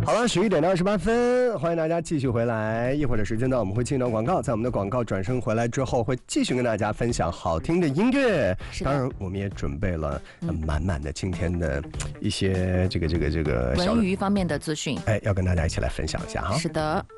好了，11:28，欢迎大家继续回来。一会儿的时间呢，我们会进到广告，在我们的广告转身回来之后，会继续跟大家分享好听的音乐。当然，我们也准备了满满的今天的一些这个文娱方面的资讯， 要跟大家一起来分享一下哈。 是的。